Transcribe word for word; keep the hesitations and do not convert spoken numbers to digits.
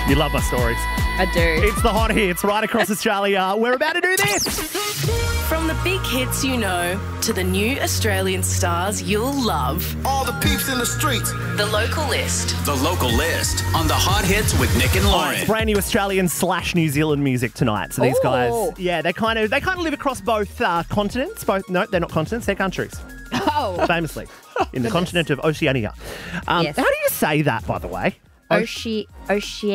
You love my stories. I do. It's the hot hits right across Australia. We're about to do this. From the big hits you know to the new Australian stars you'll love. All the peeps in the streets. The Local List. The Local List on the Hot Hits with Nick and Lauren. It's brand new Australian slash New Zealand music tonight. So these Ooh. guys, yeah, they kind of they kind of live across both uh, continents. Both no, they're not continents, they're countries. Oh. Famously, in the continent of Oceania. Um, Yes. How do you say that, by the way? Ocean. Ocean.